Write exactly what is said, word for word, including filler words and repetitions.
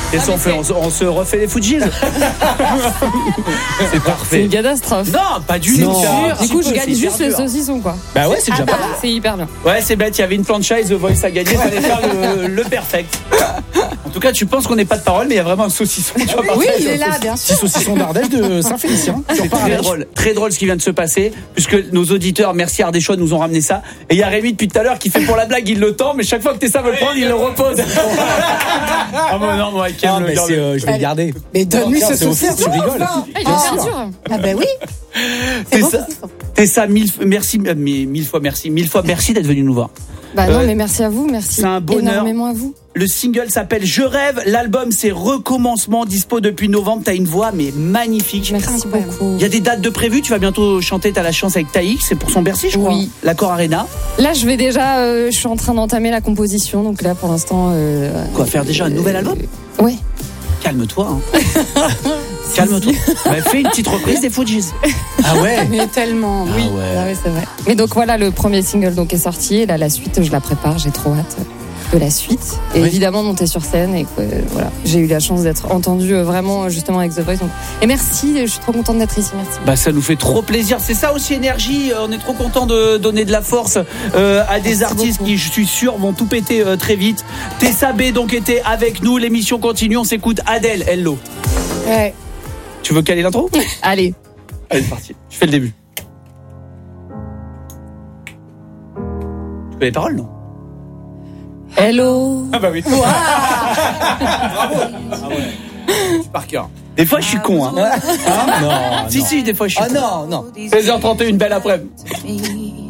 Et ça, on, fait, on, se- on se refait les Fujis. C'est C'est parfait. une catastrophe. Non, pas du tout. Non. C'est Du coup, je hyper gagne juste le dur. saucisson, quoi. Bah ouais, c'est déjà Ah, pas mal. c'est hyper bien. Ouais, c'est bête, il y avait une franchise, The Voice à gagner, fallait faire le, le perfect. En tout cas, tu penses qu'on n'est pas de parole, mais il y a vraiment un saucisson. Tu vas Oui, partir il sur est un là, saucisson. bien Petit sûr. saucisson d'Ardèche de Saint-Félicien. Tu C'est repars très avec. drôle, très drôle ce qui vient de se passer, puisque nos auditeurs, merci Ardéchois, nous ont ramené ça. Et il y a Rémi depuis tout à l'heure qui fait pour la blague, il le tend, mais chaque fois que Tessa veut le prendre, il le repose. Ah bon, non, moi, Ah, mais c'est, euh, je vais le garder. Mais donne-lui Non, ce c'est aussi- saucisson. tu rigoles. enfin. Ah, il est Ah. bien sûr. Ah ben oui. C'est bon, Tessa, saucisson. Tessa, mille, merci, mais mille fois merci, mille fois merci d'être venu nous voir. Bah non, Euh, mais merci à vous, merci c'est un bonheur. énormément à vous. Le single s'appelle Je rêve, l'album c'est Recommencement, dispo depuis novembre. T'as une voix mais magnifique. Merci Incroyable. beaucoup. Il y a des dates de prévues, tu vas bientôt chanter, t'as la chance avec Taïk, c'est pour son Bercy je crois. Oui. L'accord Arena. Là, je vais déjà, euh, je suis en train d'entamer la composition, donc là, pour l'instant. Euh, Quoi, faire déjà un nouvel album? Ouais. Calme-toi. Hein. Calme-toi. Bah, fais une petite reprise des Fujis. Ah ouais. Mais tellement. Ah Oui. ouais. Ah ouais, c'est vrai. Mais donc voilà, le premier single donc est sorti, et là la suite, je la prépare, j'ai trop hâte de la suite. Et Oui. évidemment monter sur scène, et que, euh, voilà, j'ai eu la chance d'être entendue euh, vraiment justement avec The Voice. Donc, et merci, je suis trop contente d'être ici, merci. Bah ça nous fait trop plaisir, c'est ça aussi Énergie, on est trop content de donner de la force euh, à des Merci artistes beaucoup. qui je suis sûr vont tout péter euh, très vite. Tessa B donc était avec nous, l'émission continue, on s'écoute Adèle, Hello. Ouais. Tu veux caler l'intro? Allez. Allez c'est parti, je fais le début. Tu connais les paroles non? Hello. Ah bah oui. Bravo. Ah ouais. Par cœur. Des fois je suis con hein. Ah non. Si si des fois je suis Ah con. non, non. seize heures trente et une, belle après-midi.